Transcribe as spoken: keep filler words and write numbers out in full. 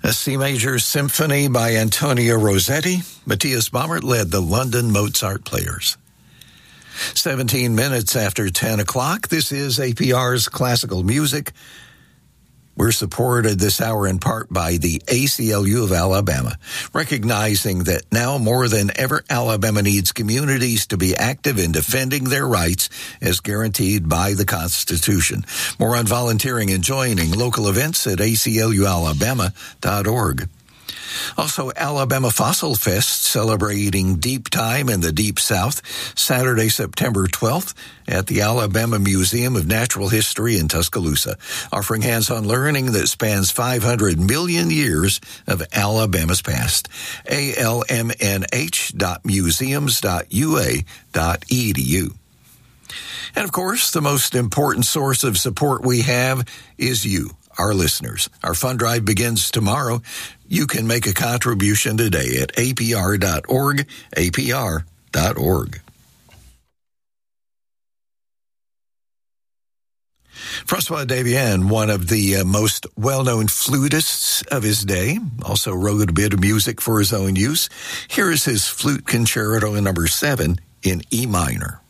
A C major symphony by Antonio Rossetti. Matthias Baumert led the London Mozart Players. seventeen minutes after ten o'clock, this is A P R's Classical Music. We're supported this hour in part by the A C L U of Alabama, recognizing that now more than ever, Alabama needs communities to be active in defending their rights as guaranteed by the Constitution. More on volunteering and joining local events at A C L U alabama dot org. Also, Alabama Fossil Fest, celebrating deep time in the Deep South, Saturday, September twelfth, at the Alabama Museum of Natural History in Tuscaloosa, offering hands-on learning that spans five hundred million years of Alabama's past. A L M N H dot museums dot U A dot E D U. And of course, the most important source of support we have is you, our listeners. Our fund drive begins tomorrow. You can make a contribution today at A P R dot org, A P R dot org. Francois Devienne, one of the uh, most well-known flutists of his day, also wrote a bit of music for his own use. Here is his flute concerto number seven in E minor.